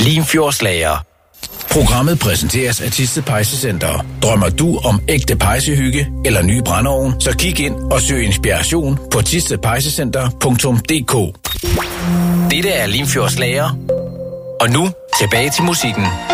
Limfjordslager. Programmet præsenteres af Thisted Pejsecenter. Drømmer du om ægte pejsehygge eller ny brændeovn, så kig ind og søg inspiration på thistedpejsecenter.dk. Dette er Limfjordslager. Og nu tilbage til musikken.